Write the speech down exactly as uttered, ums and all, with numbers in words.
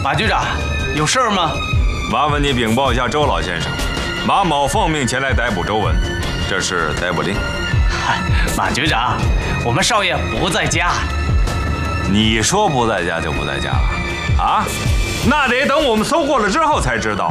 马局长，有事儿吗？ 麻烦你禀报一下周老先生，马某奉命前来逮捕周文，这是逮捕令。 嗨，马局长，我们少爷不在家。 你说不在家就不在家了？啊？那得等我们搜过了之后才知道。